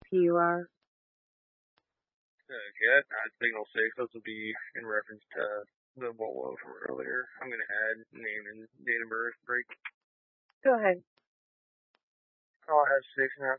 PUI. Okay, that signal 6, those will be in reference to the Volvo from earlier. I'm going to add name and date of birth break. Go ahead. I'll have 6 now.